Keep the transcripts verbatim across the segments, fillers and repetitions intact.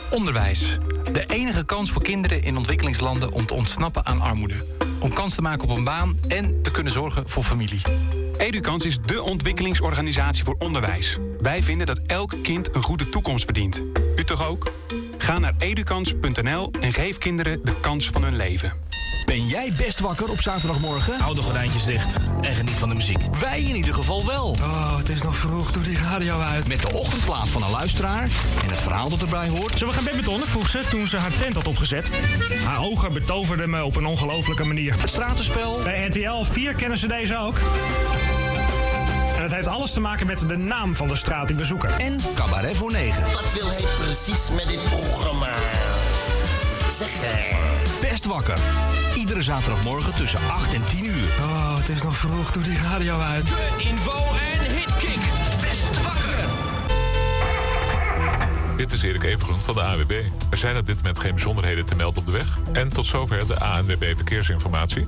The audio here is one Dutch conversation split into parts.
Onderwijs. De enige kans voor kinderen in ontwikkelingslanden om te ontsnappen aan armoede. Om kans te maken op een baan en te kunnen zorgen voor familie. Edukans is dé ontwikkelingsorganisatie voor onderwijs. Wij vinden dat elk kind een goede toekomst verdient. U toch ook? Ga naar edukans punt n l en geef kinderen de kans van hun leven. Ben jij best wakker op zaterdagmorgen? Hou de gordijntjes dicht en geniet van de muziek. Wij in ieder geval wel. Oh, het is nog vroeg, doe die radio uit. Met de ochtendplaat van een luisteraar en het verhaal dat erbij hoort. Zullen we gaan badmintonnen, vroeg ze toen ze haar tent had opgezet. Haar ogen betoverden me op een ongelofelijke manier. Het stratenspel. Bij R T L vier kennen ze deze ook. En het heeft alles te maken met de naam van de straat die we zoeken. En Cabaret voor negen. Wat wil hij precies met dit programma? Zeg hè. Best wakker. Iedere zaterdagmorgen tussen acht en tien uur. Oh, het is nog vroeg, doe die radio uit. De info en hitkick. Best wakker. Dit is Erik Evengroen van de A N W B. Er zijn op dit moment geen bijzonderheden te melden op de weg. En tot zover de A N W B Verkeersinformatie.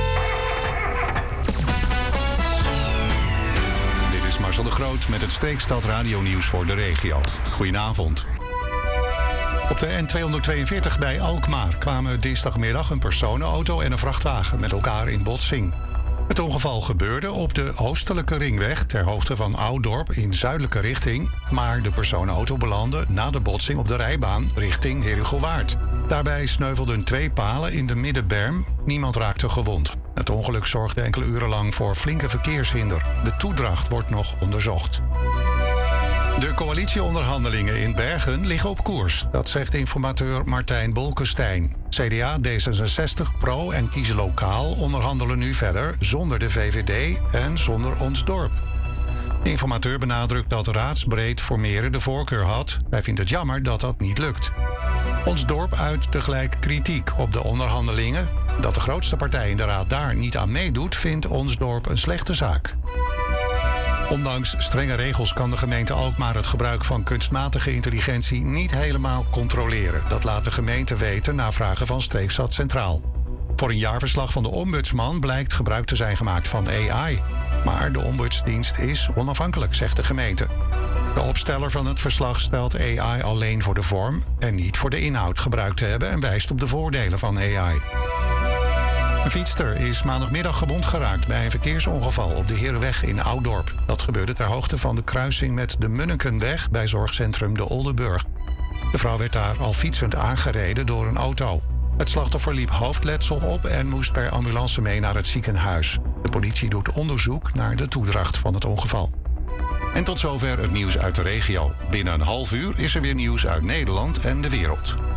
Dit is Marcel de Groot met het Streekstad Radio-nieuws voor de regio. Goedenavond. Op de N tweehonderdtweeënveertig bij Alkmaar kwamen dinsdagmiddag een personenauto en een vrachtwagen met elkaar in botsing. Het ongeval gebeurde op de oostelijke ringweg ter hoogte van Ouddorp in zuidelijke richting, maar de personenauto belandde na de botsing op de rijbaan richting Herugelwaard. Daarbij sneuvelden twee palen in de middenberm. Niemand raakte gewond. Het ongeluk zorgde enkele uren lang voor flinke verkeershinder. De toedracht wordt nog onderzocht. De coalitieonderhandelingen in Bergen liggen op koers. Dat zegt informateur Martijn Bolkestein. C D A, D zesenzestig, Pro en Kiezen Lokaal onderhandelen nu verder zonder de V V D en zonder Ons Dorp. De informateur benadrukt dat raadsbreed formeren de voorkeur had. Hij vindt het jammer dat dat niet lukt. Ons Dorp uit tegelijk kritiek op de onderhandelingen. Dat de grootste partij in de raad daar niet aan meedoet, vindt Ons Dorp een slechte zaak. Ondanks strenge regels kan de gemeente Alkmaar het gebruik van kunstmatige intelligentie niet helemaal controleren. Dat laat de gemeente weten na vragen van Streekstad Centraal. Voor een jaarverslag van de ombudsman blijkt gebruik te zijn gemaakt van A I. Maar de ombudsdienst is onafhankelijk, zegt de gemeente. De opsteller van het verslag stelt A I alleen voor de vorm en niet voor de inhoud gebruikt te hebben en wijst op de voordelen van A I. Een fietster is maandagmiddag gewond geraakt bij een verkeersongeval op de Herenweg in Ouddorp. Dat gebeurde ter hoogte van de kruising met de Munnikenweg bij zorgcentrum De Oldenburg. De vrouw werd daar al fietsend aangereden door een auto. Het slachtoffer liep hoofdletsel op en moest per ambulance mee naar het ziekenhuis. De politie doet onderzoek naar de toedracht van het ongeval. En tot zover het nieuws uit de regio. Binnen een half uur is er weer nieuws uit Nederland en de wereld.